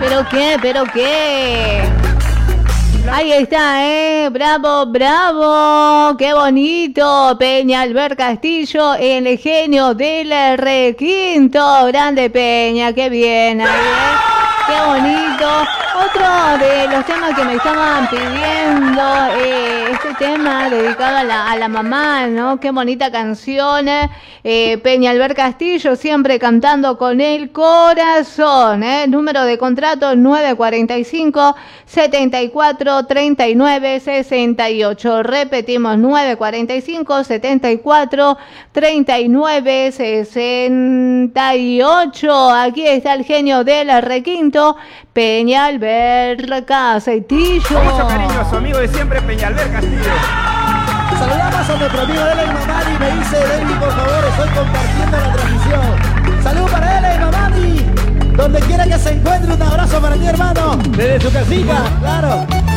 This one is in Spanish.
¿Pero qué? Ahí está, bravo, bravo, qué bonito, Peñalver Castillo, el genio del requinto, grande Peña, qué bien, ahí, qué bonito. Otro de los temas que me estaban pidiendo, este tema dedicado a la mamá, ¿no? Qué bonita canción, Peñalver Castillo, siempre cantando con el corazón, número de contrato 945 74 39 68. Repetimos, 945 74 39 68. Aquí está el genio del requinto, Peñalver Castillo. Con mucho cariño a su amigo de siempre, Peñalver Castillo. Saludamos a nuestro amigo Ela Imamani. Me dice, David, por favor, estoy compartiendo la transmisión. Salud para Ela Imamani. Donde quiera que se encuentre, un abrazo para ti, hermano. Desde su casita, claro.